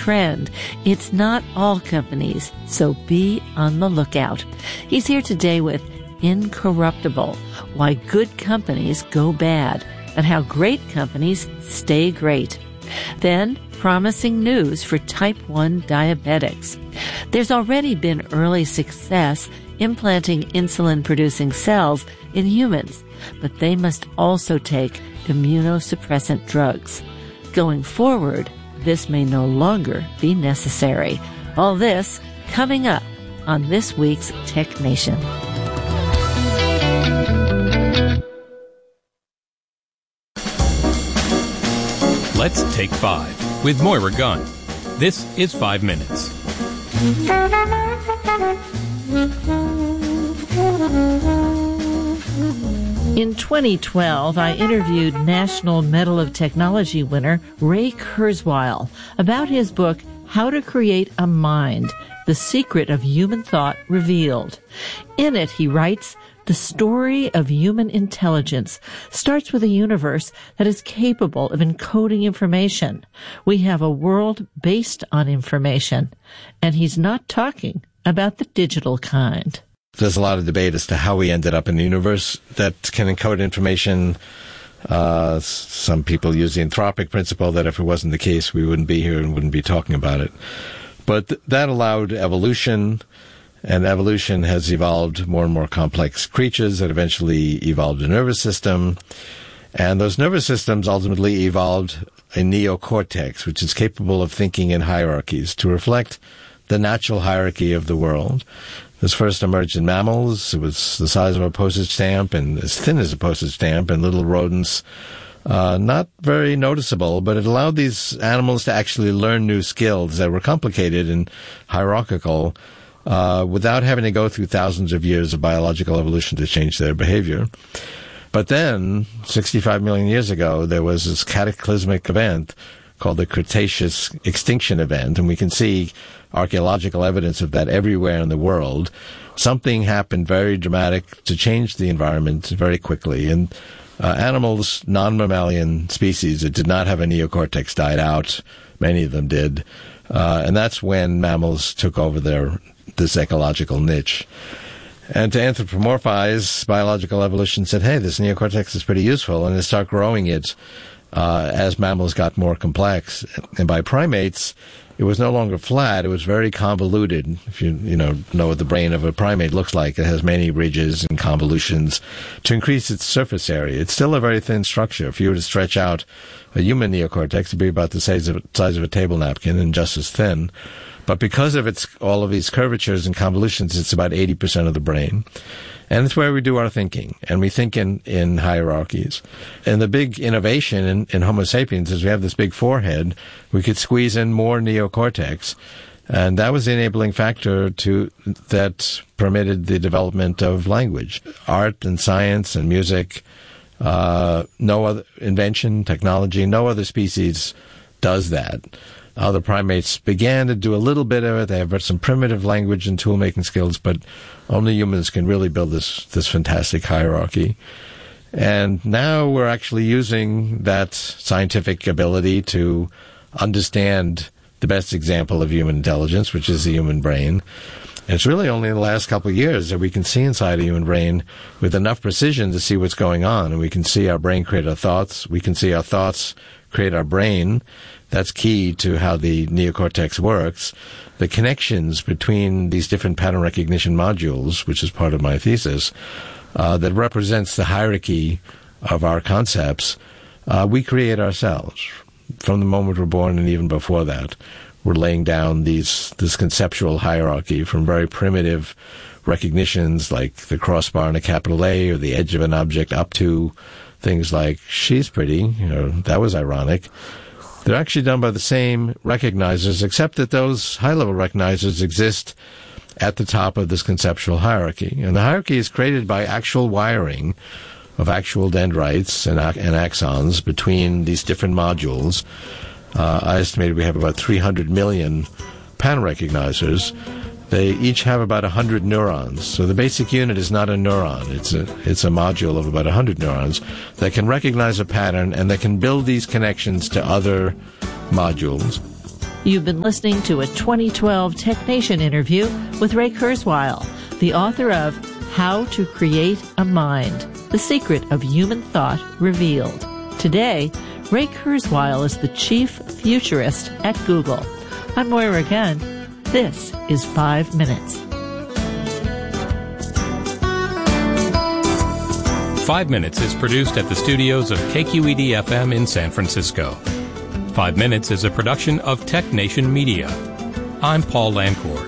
trend. It's not all companies, so be on the lookout. He's here today with Incorruptible, Why Good Companies Go Bad, and How Great Companies Stay Great. Then, promising news for type 1 diabetics. There's already been early success implanting insulin-producing cells in humans, but they must also take immunosuppressant drugs. Going forward, this may no longer be necessary. All this coming up on this week's Tech Nation. Let's Take 5 with Moira Gunn. This is 5 Minutes. In 2012, I interviewed National Medal of Technology winner Ray Kurzweil about his book, How to Create a Mind, The Secret of Human Thought Revealed. In it, he writes, the story of human intelligence starts with a universe that is capable of encoding information. We have a world based on information, and he's not talking about the digital kind. There's a lot of debate as to how we ended up in a universe that can encode information. Some people use the anthropic principle that if it wasn't the case, we wouldn't be here and wouldn't be talking about it. But that allowed evolution, and evolution has evolved more and more complex creatures that eventually evolved a nervous system. And those nervous systems ultimately evolved a neocortex, which is capable of thinking in hierarchies to reflect the natural hierarchy of the world. This first emerged in mammals. It was the size of a postage stamp and as thin as a postage stamp, and little rodents. Not very noticeable, but it allowed these animals to actually learn new skills that were complicated and hierarchical without having to go through thousands of years of biological evolution to change their behavior. But then, 65 million years ago, there was this cataclysmic event called the Cretaceous extinction event, and we can see archaeological evidence of that everywhere in the world. Something happened very dramatic to change the environment very quickly, and animals, non-mammalian species that did not have a neocortex died out. Many of them did, and that's when mammals took over this ecological niche. And to anthropomorphize biological evolution said, hey, this neocortex is pretty useful, and they start growing it as mammals got more complex. And by primates, it was no longer flat, it was very convoluted. If you know what the brain of a primate looks like, it has many ridges and convolutions to increase its surface area. It's still a very thin structure. If you were to stretch out a human neocortex, it'd be about the size of a table napkin and just as thin. But because of all of these curvatures and convolutions, it's about 80% of the brain. And it's where we do our thinking. And we think in hierarchies. And the big innovation in Homo sapiens is we have this big forehead. We could squeeze in more neocortex. And that was the enabling factor that permitted the development of language. Art and science and music, no other invention, technology, no other species does that. Other primates began to do a little bit of it. They have some primitive language and tool-making skills, but only humans can really build this fantastic hierarchy. And now we're actually using that scientific ability to understand the best example of human intelligence, which is the human brain. And it's really only in the last couple of years that we can see inside a human brain with enough precision to see what's going on. And we can see our brain create our thoughts. We can see our thoughts create our brain. That's key to how the neocortex works. The connections between these different pattern recognition modules, which is part of my thesis, that represents the hierarchy of our concepts, we create ourselves. From the moment we're born and even before that, we're laying down this conceptual hierarchy from very primitive recognitions like the crossbar and a capital A or the edge of an object up to things like, she's pretty, that was ironic. They're actually done by the same recognizers, except that those high-level recognizers exist at the top of this conceptual hierarchy. And the hierarchy is created by actual wiring of actual dendrites and axons between these different modules. I estimated we have about 300 million pattern recognizers. They each have about 100 neurons. So the basic unit is not a neuron. It's a module of about 100 neurons that can recognize a pattern and that can build these connections to other modules. You've been listening to a 2012 TechNation interview with Ray Kurzweil, the author of How to Create a Mind, The Secret of Human Thought Revealed. Today, Ray Kurzweil is the chief futurist at Google. I'm Moira Gunn. This is 5 Minutes. 5 Minutes is produced at the studios of KQED-FM in San Francisco. 5 Minutes is a production of TechNation Media. I'm Paul Lancourt.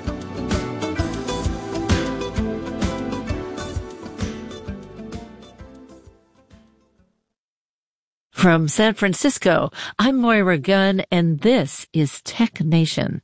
From San Francisco, I'm Moira Gunn, and this is TechNation.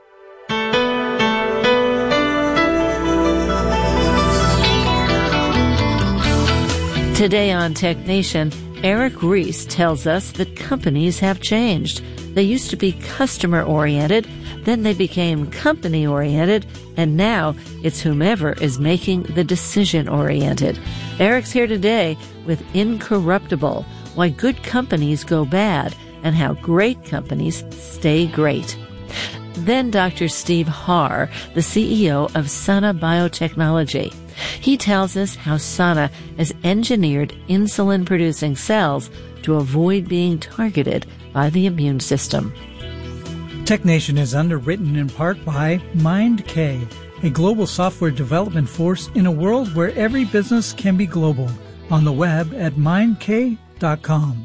Today on TechNation, Eric Ries tells us that companies have changed. They used to be customer-oriented, then they became company-oriented, and now it's whomever is making the decision-oriented. Eric's here today with Incorruptible, Why Good Companies Go Bad and How Great Companies Stay Great. Then Dr. Steve Harr, the CEO of Sana Biotechnology. He tells us how Sana has engineered insulin-producing cells to avoid being targeted by the immune system. TechNation is underwritten in part by MindK, a global software development force in a world where every business can be global. On the web at mindk.com.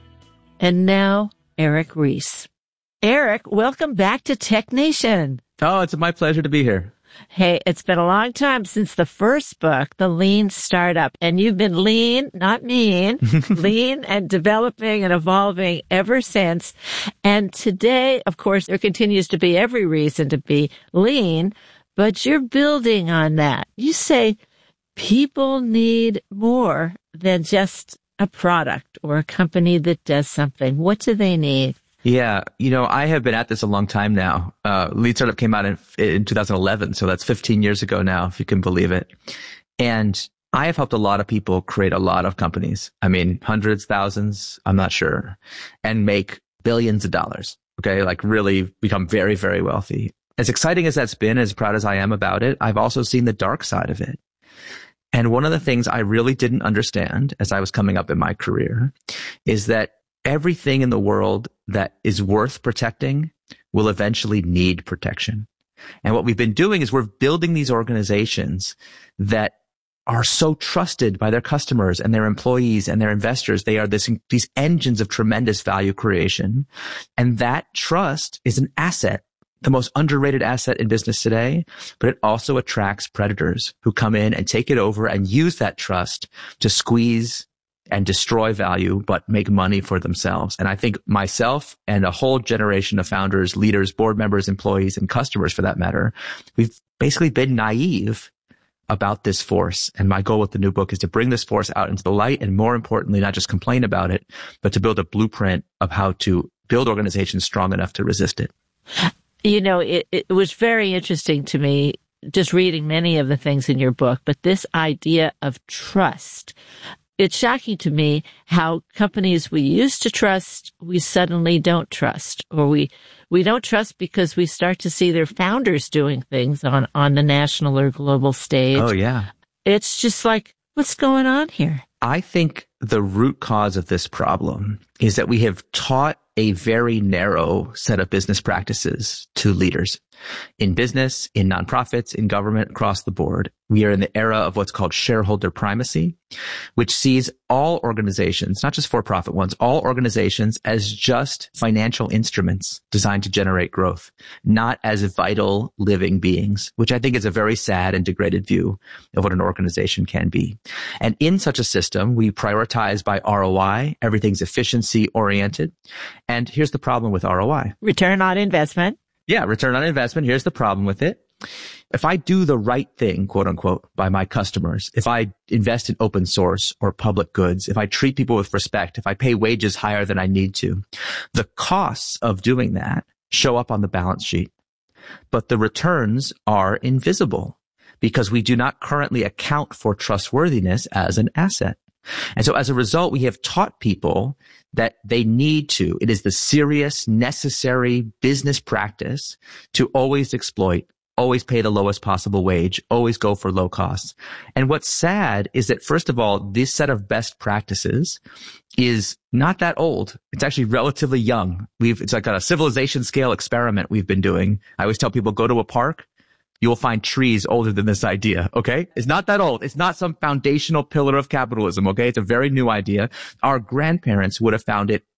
And now, Eric Ries. Eric, welcome back to TechNation. Oh, it's my pleasure to be here. Hey, it's been a long time since the first book, The Lean Startup, and you've been lean, not mean, lean and developing and evolving ever since. And today, of course, there continues to be every reason to be lean, but you're building on that. You say people need more than just a product or a company that does something. What do they need? Yeah, I have been at this a long time now. Lean Startup came out in 2011, so that's 15 years ago now, if you can believe it. And I have helped a lot of people create a lot of companies. I mean, hundreds, thousands, I'm not sure, and make billions of dollars. Okay, like really become very, very wealthy. As exciting as that's been, as proud as I am about it, I've also seen the dark side of it. And one of the things I really didn't understand as I was coming up in my career is that everything in the world that is worth protecting will eventually need protection. And what we've been doing is we're building these organizations that are so trusted by their customers and their employees and their investors. They are these engines of tremendous value creation. And that trust is an asset, the most underrated asset in business today, but it also attracts predators who come in and take it over and use that trust to squeeze and destroy value, but make money for themselves. And I think myself and a whole generation of founders, leaders, board members, employees, and customers for that matter, we've basically been naive about this force. And my goal with the new book is to bring this force out into the light and, more importantly, not just complain about it, but to build a blueprint of how to build organizations strong enough to resist it. It was very interesting to me just reading many of the things in your book, but this idea of trust. It's shocking to me how companies we used to trust, we suddenly don't trust, or we don't trust because we start to see their founders doing things on the national or global stage. Oh, yeah. It's just like, what's going on here? I think the root cause of this problem is that we have taught a very narrow set of business practices to leaders in business, in nonprofits, in government, across the board. We are in the era of what's called shareholder primacy, which sees all organizations, not just for-profit ones, all organizations as just financial instruments designed to generate growth, not as vital living beings, which I think is a very sad and degraded view of what an organization can be. And in such a system, we prioritize by ROI. Everything's efficiency oriented. And here's the problem with ROI. Return on investment. Yeah, return on investment. Here's the problem with it. If I do the right thing, quote unquote, by my customers, if I invest in open source or public goods, if I treat people with respect, if I pay wages higher than I need to, the costs of doing that show up on the balance sheet. But the returns are invisible because we do not currently account for trustworthiness as an asset. And so as a result, we have taught people that they need to, it is the serious, necessary business practice to always exploit, always pay the lowest possible wage, always go for low costs. And what's sad is that, first of all, this set of best practices is not that old. It's actually relatively young. It's like a civilization scale experiment we've been doing. I always tell people, go to a park, you will find trees older than this idea, okay? It's not that old. It's not some foundational pillar of capitalism, okay? It's a very new idea. Our grandparents would have found it